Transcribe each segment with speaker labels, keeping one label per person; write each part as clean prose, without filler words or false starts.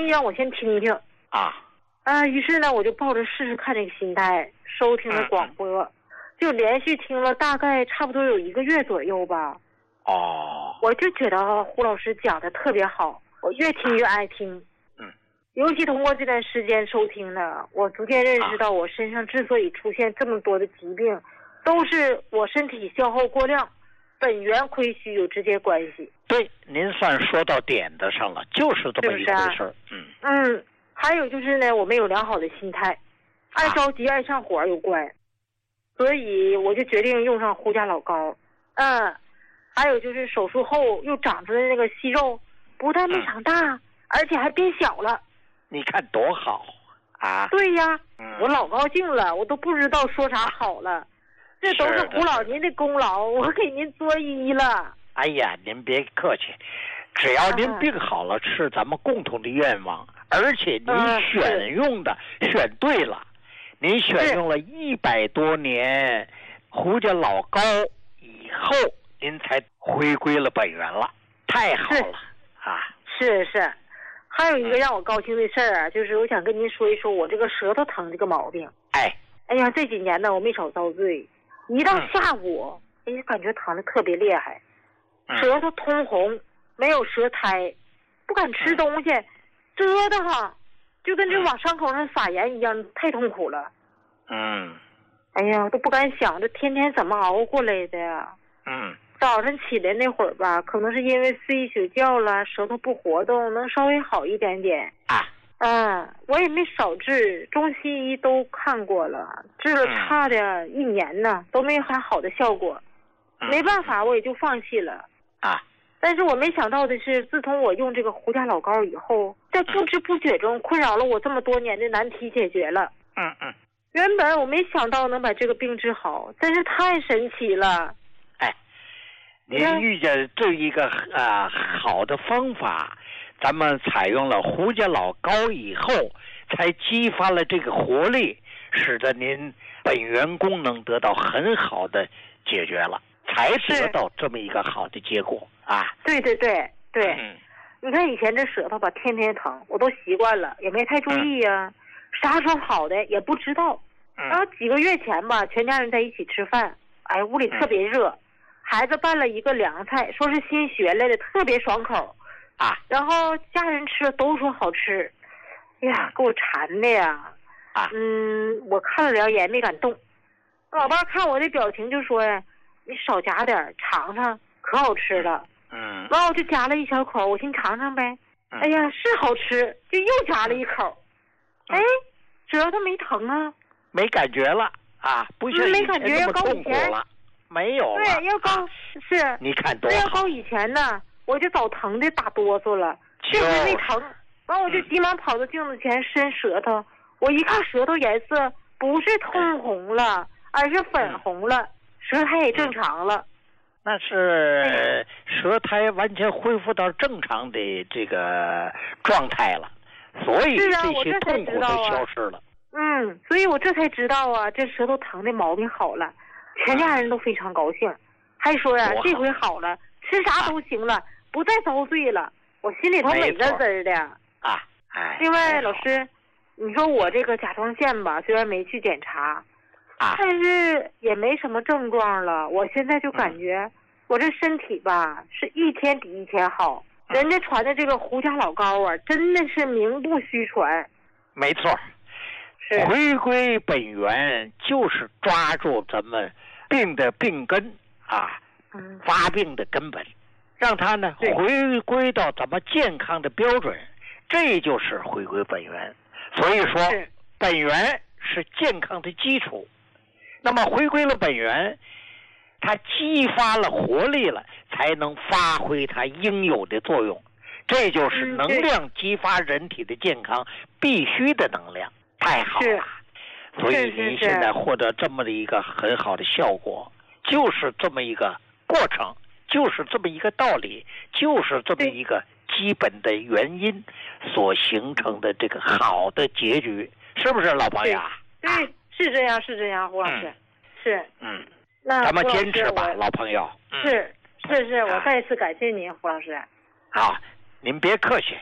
Speaker 1: 让我先听听于是呢，我就抱着试试看这个心态收听了广播，就连续听了大概差不多有1个月左右吧。我就觉得胡老师讲的特别好，我越听越爱听。尤其通过这段时间收听呢，我逐渐认识到我身上之所以出现这么多的疾病，都是我身体消耗过量，本源亏虚有直接关系。
Speaker 2: 对，您算说到点子上了，就是这么一回事儿。
Speaker 1: 还有就是呢，我没有良好的心态，爱着急爱上火有关，所以我就决定用上胡家老膏。还有就是手术后又长出来的那个息肉，不但没长大，而且还变小了。
Speaker 2: 你看多好啊！
Speaker 1: 对呀，我老高兴了，我都不知道说啥好了。这都是胡老您的功劳，我给您作揖了。
Speaker 2: 哎呀，您别客气，只要您病好了，是咱们共同的愿望。而且您选对了，您选用了100多年胡家老膏以后，您才回归了本源了，太好了
Speaker 1: 是。还有一个让我高兴的事儿就是我想跟您说一说我这个舌头疼这个毛病。哎呀，这几年呢我没少遭罪，一到下午感觉疼得特别厉害，舌头通红，没有舌苔，不敢吃东西，折腾哈，就跟这往伤口上撒盐一样，太痛苦了。哎呀，都不敢想这天天怎么熬过来的呀。早上起来那会儿吧，可能是因为睡一宿觉了，舌头不活动，能稍微好一点点。我也没少治，中西医都看过了，治了差的1年呢，都没啥好的效果。没办法，我也就放弃了。但是我没想到的是，自从我用这个胡家老膏以后，在不知不觉中困扰了我这么多年的难题解决了。原本我没想到能把这个病治好，真是太神奇了。
Speaker 2: 您遇见这一个好的方法，咱们采用了胡家老膏以后，才激发了这个活力，使得您本源功能得到很好的解决了，才得到这么一个好的结果
Speaker 1: 对。你看以前这舌头吧，天天疼，我都习惯了，也没太注意呀，啥时候好的也不知道。然后几个月前吧，全家人在一起吃饭，屋里特别热。孩子拌了一个凉菜，说是新学来的，特别爽口然后家人吃了都说好吃。给我馋的呀。我看了2眼没敢动。老伴看我的表情就说呀：“你少夹点，尝尝，可好吃了。”完我就夹了1小口，我先尝尝呗。哎呀，是好吃，就又夹了1口。舌头没疼啊，
Speaker 2: 没感觉了不像以前那么痛苦了。没有了。
Speaker 1: 对，要高是。
Speaker 2: 你看多好。
Speaker 1: 要高以前呢，我就早疼的打哆嗦了，这回没疼。完我就急忙跑到镜子前伸舌头，我一看舌头颜色不是通红了，而是粉红了，舌苔也正常了。
Speaker 2: 那是舌苔完全恢复到正常的这个状态了，所以这些痛苦都消失了。
Speaker 1: 所以我这才知道这舌头疼的毛病好了。全家人都非常高兴，还说这回好了，吃啥都行了，不再遭罪了。我心里头美滋滋的另外老师，你说我这个甲状腺吧，虽然没去检查但是也没什么症状了。我现在就感觉我这身体吧是一天比一天好。人家传的这个胡家老膏真的是名不虚传。
Speaker 2: 没错，回归本源就是抓住咱们病的病根发病的根本，让它呢回归到咱们健康的标准，这就是回归本源。所以说本源是健康的基础，那么回归了本源，它激发了活力了，才能发挥它应有的作用。这就是能量激发人体的健康必须的能量。太好了，所以您现在获得这么的一个很好的效果，就是这么一个过程，就是这么一个道理，就是这么一个基本的原因所形成的这个好的结局，是不是老朋友？
Speaker 1: 对，是这样，胡老师，是。那
Speaker 2: 咱们坚持吧，老朋友。
Speaker 1: 是，我再一次感谢您，胡老师。
Speaker 2: 好，您别客气。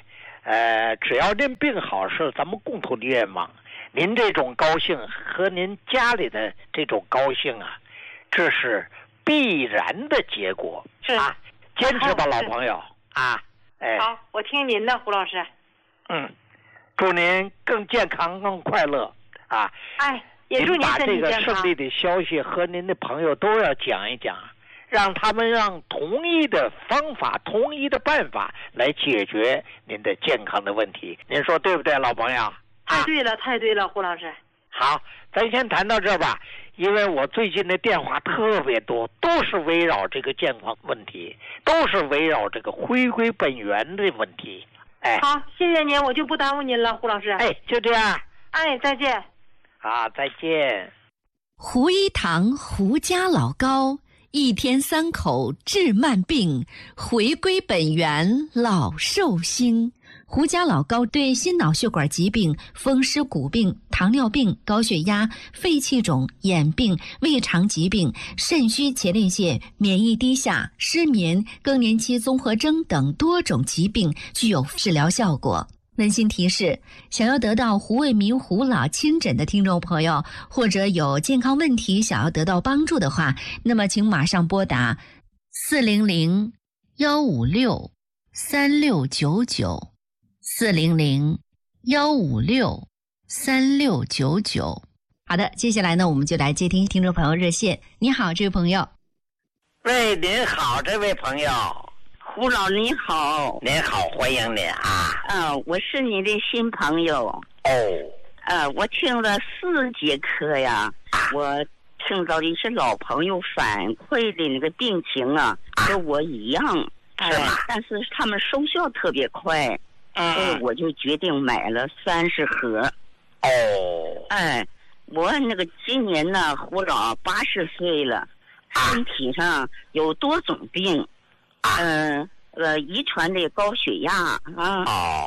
Speaker 2: 只要您病好是咱们共同的愿望。您这种高兴和您家里的这种高兴啊，这是必然的结果。
Speaker 1: 是
Speaker 2: 啊，坚持吧，老朋友啊！哎，
Speaker 1: 好，我听您的，胡老师。
Speaker 2: 祝您更健康、更快乐啊！
Speaker 1: 哎，也祝您
Speaker 2: 把这个
Speaker 1: 身体健康。
Speaker 2: 胜利的消息和您的朋友都要讲一讲，让他们让同一的方法、同一的办法来解决您的健康的问题。您说对不对，老朋友？
Speaker 1: 太对了，太对了，胡老师。
Speaker 2: 好，咱先谈到这儿吧，因为我最近的电话特别多，都是围绕这个健康问题，都是围绕这个回归本源的问题。哎，
Speaker 1: 好，谢谢您，我就不耽误您了，胡老师。
Speaker 2: 哎，就这样。
Speaker 1: 哎，再见。
Speaker 2: 好，再见。
Speaker 3: 胡一堂胡家老高，一天3口治慢病，回归本源老寿星。胡家老高对心脑血管疾病、风湿骨病、糖尿病、高血压、肺气肿、眼病、胃肠疾病、肾虚前列腺、免疫低下、失眠、更年期综合征等多种疾病具有治疗效果。温馨提示：想要得到胡卫民胡老亲诊的听众朋友，或者有健康问题想要得到帮助的话，那么请马上拨打400-156-3699。400-156-3699。好的，接下来呢，我们就来接听听众朋友热线。你好，这位朋友。
Speaker 2: 喂，您好，这位朋友。
Speaker 4: 胡老你好。
Speaker 2: 您好，欢迎您啊。
Speaker 4: 我是你的新朋友。我听了4节课呀，我听到的是老朋友反馈的那个病情啊，跟我一样。
Speaker 2: 是吧？
Speaker 4: 但是他们收效特别快。所以我就决定买了30盒。我那个今年呢，胡老80岁了，身体上有多种病，遗传的高血压啊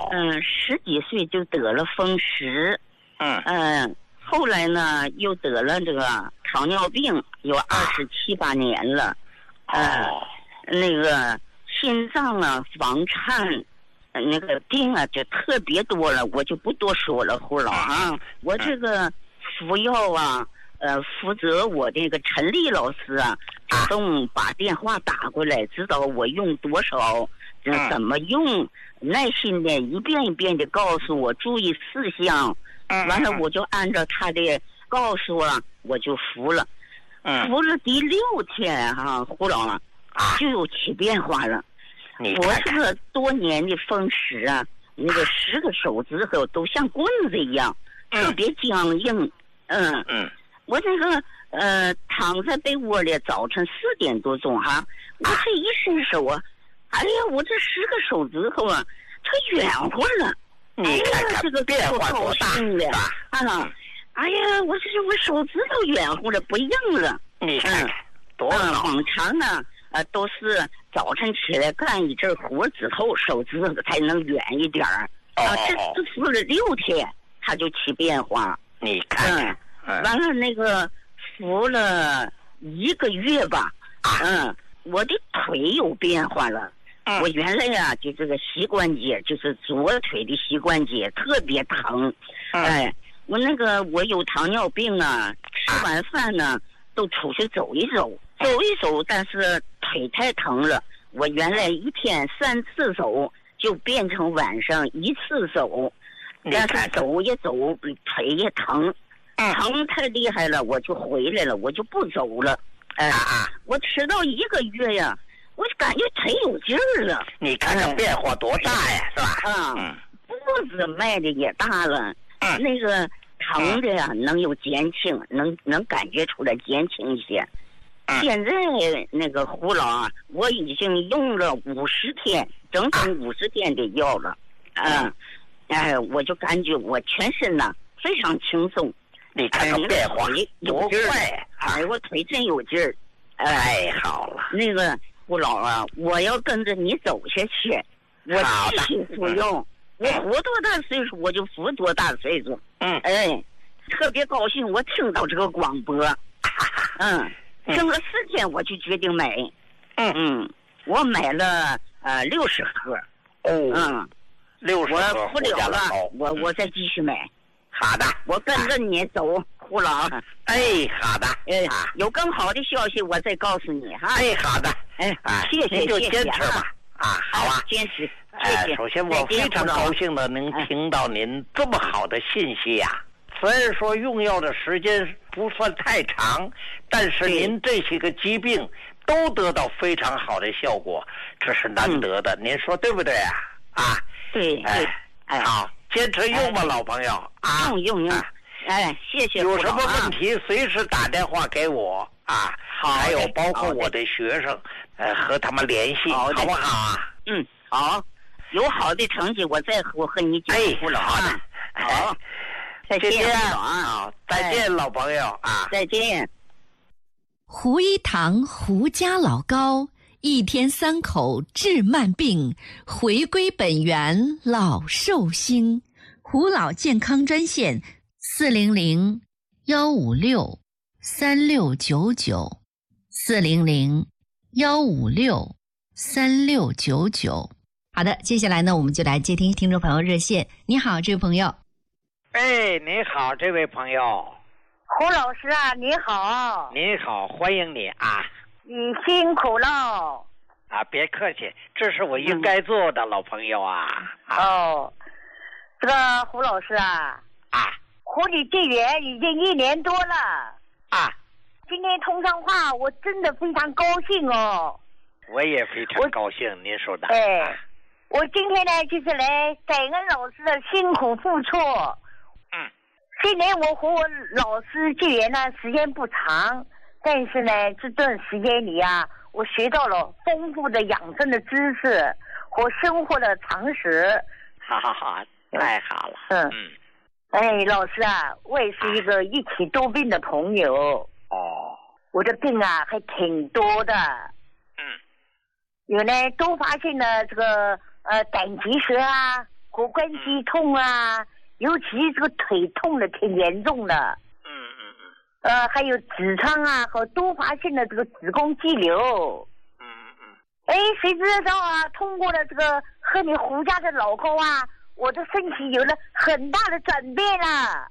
Speaker 4: ，10几岁就得了风湿，后来呢又得了这个糖尿病，有27、8年了，那个心脏啊房颤。那个病啊就特别多了，我就不多说了，胡老啊。我这个服药啊，负责我这个陈丽老师啊，主动把电话打过来，知道我用多少，怎么用，耐心的一遍一遍的告诉我注意事项，完了我就按照他的告诉我就服了，服了第6天胡老啊就有起变化了。我这个多年的风湿啊，那个10个手指头都像棍子一样，特别僵硬。我这个躺在被窝里，早晨4点多钟我这一伸手啊，哎呀，我这10个手指头啊，它圆乎了。
Speaker 2: 你看看这个变化多大
Speaker 4: 哎呀，我手指头圆乎了，不硬了。
Speaker 2: 你看看多好。
Speaker 4: 往常呢。都是早晨起来干一阵活之后，手指头才能圆一点儿。这服了6天，它就起变化。
Speaker 2: 你看，
Speaker 4: 完了那个服了1个月吧，我的腿有变化了。我原来呀，就这个膝关节，就是左腿的膝关节特别疼。我有糖尿病啊，吃完饭呢都出去走一走，但是腿太疼了，我原来一天3次走，就变成晚上1次走，但是走也走，腿也疼，疼太厉害了，我就回来了，我就不走了。我吃到1个月呀，我就感觉腿有劲儿了。
Speaker 2: 你看看变化多大呀，是吧？
Speaker 4: 步子迈的也大了，那个疼的呀能有减轻，能感觉出来减轻一些。现在那个胡老我已经用了50天，整整50天的药了。我就感觉我全身呢非常轻松。
Speaker 2: 你看看变化多快！
Speaker 4: 我腿真有劲儿。
Speaker 2: 太好了。
Speaker 4: 那个胡老我要跟着你走下去，我继续服用。我活多大岁数我就服多大岁数。特别高兴，我听到这个广播。听了4天，我就决定买。我买了60盒。
Speaker 2: 60盒
Speaker 4: 不了了，我再继续买。
Speaker 2: 好的，
Speaker 4: 我跟着你走，胡老。
Speaker 2: 好的，
Speaker 4: 有更好的消息我再告诉你哈。
Speaker 2: 好的，
Speaker 4: 谢谢，
Speaker 2: 您就坚持吧。好啊，
Speaker 4: 坚持。谢谢。
Speaker 2: 首先我非常高兴的能听到您这么好的信息呀。虽然说用药的时间不算太长，但是您这些个疾病都得到非常好的效果，这是难得的。您说对不对啊？
Speaker 4: 对。
Speaker 2: 好，坚持用吧，老朋友啊。
Speaker 4: 用。谢谢。
Speaker 2: 有什么问题随时打电话给我啊。还有包括我的学生，和他们联系，好不好啊？
Speaker 4: 好。有好的成绩，我和你讲。胡老。
Speaker 2: 好的。
Speaker 4: 好。再见，
Speaker 2: 再见，老朋友啊！
Speaker 4: 再见。
Speaker 3: 胡一堂胡家老高，一天3口治慢病，回归本源老寿星。胡老健康专线400-156-3699，400-156-3699。好的，接下来呢，我们就来接听听众朋友热线。你好，这位朋友。
Speaker 2: 你好，这位朋友。
Speaker 1: 胡老师啊，你好。
Speaker 2: 你好，欢迎你啊。
Speaker 1: 你辛苦了。
Speaker 2: 别客气，这是我应该做的，老朋友啊。
Speaker 1: 这个胡老师啊。和你结缘已经1年多了。今天通上话，我真的非常高兴哦。
Speaker 2: 我也非常高兴，您说的。
Speaker 1: 我今天呢，就是来感恩老师的辛苦付出。虽然我和我老师结缘呢时间不长，但是呢这段时间里啊，我学到了丰富的养生的知识和生活的常识。
Speaker 2: 好，太好了。
Speaker 1: 老师啊，我也是一个一起多病的朋友。我的病啊还挺多的。有呢多发性的这个胆结石啊，骨关节痛啊，尤其这个腿痛的挺严重的。还有痔疮啊和多发性的这个子宫肌瘤。谁知道啊，通过了这个喝你胡家的老高啊，我的身体有了很大的转变了。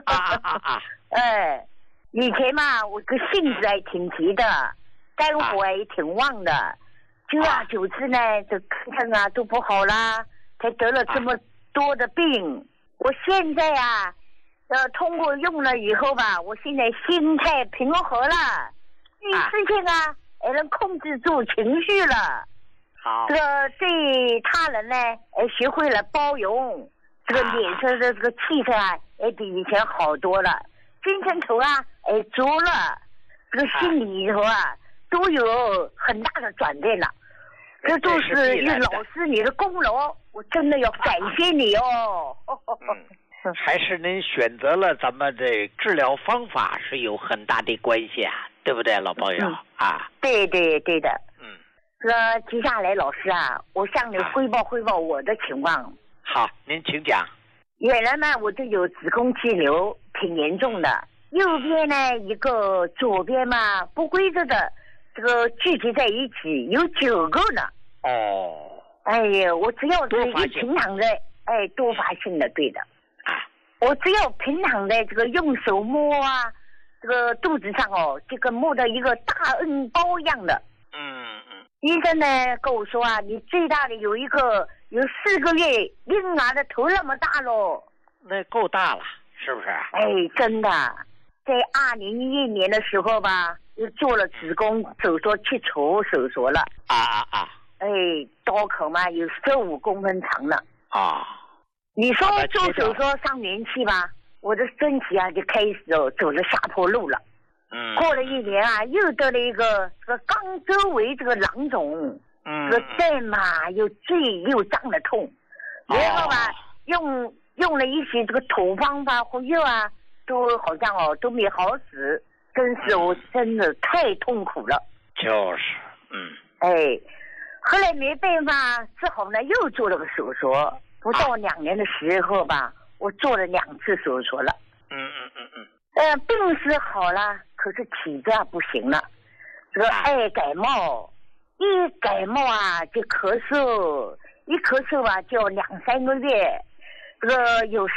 Speaker 1: 以前嘛，我个性子还挺急的，肝火也挺旺的，久而久之呢，这看啊都不好啦，才得了这么多的病。我现在啊，通过用了以后吧，我现在心态平和了，遇事情啊，也能控制住情绪了。
Speaker 2: 好，
Speaker 1: 这个对他人呢，学会了包容，这个脸色的这个气色啊，也比以前好多了，精神头啊，足了，这个心里头啊，都有很大的转变了。这都是一老师你的功劳，我真的要感谢你哦。
Speaker 2: 还是您选择了咱们的治疗方法是有很大的关系啊，对不对，老朋友？
Speaker 1: 对的。接下来老师啊，我向你汇报我的情况。
Speaker 2: 好，您请讲。
Speaker 1: 原来呢，我就有子宫肌瘤，挺严重的。右边呢一个，左边嘛不规则的，这个聚集在一起有9个呢。我只要是一平常的，多发性的，对的。我只要平常的这个用手摸啊，这个肚子上就跟摸到一个大恩包一样的。医生呢跟我说啊，你最大的有4个月婴儿的头那么大咯。
Speaker 2: 那够大了，是不是？
Speaker 1: 真的，在2011年的时候吧，又做了子宫手术切除手术了。刀口嘛有15公分长了。你说做手术上元气吧，我的身体啊就开始走了下坡路了。过了1年啊，又得了一个这个肛周围这个囊肿，这个蛋嘛又坠又胀的痛，然后吧用了一些这个土方法和药啊，都好像都没好使，我真的太痛苦了。后来没办法，只好呢又做了个手术，不到2年的时候吧，我做了2次手术了。病是好了，可是体质不行了。这个爱感冒，一感冒啊就咳嗽，
Speaker 5: 一咳嗽吧就2、3个月，这个有时